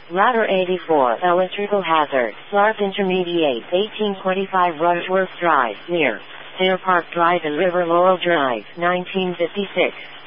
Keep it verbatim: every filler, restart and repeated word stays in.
Ladder eighty-four, Electrical Hazard, SLARP Intermediate, eighteen twenty-five Rushworth Drive, near Fair Park Drive and River Laurel Drive, nineteen fifty-six.